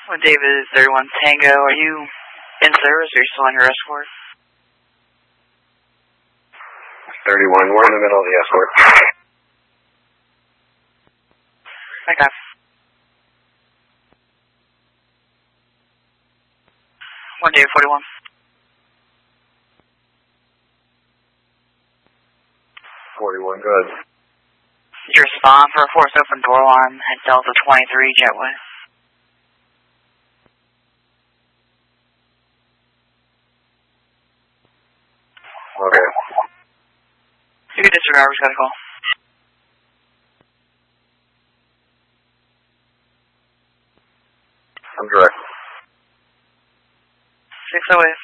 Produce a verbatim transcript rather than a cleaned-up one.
Well, David, thirty-one Tango, are you in service or are you still on your escort? thirty-one, we're in the middle of the escort. Okay. One David forty-one. forty-one, good. Did you respond for a force open door alarm at Delta twenty-three Jetway? Okay. You can disregard, we just got a call. I'm direct. six oh eight.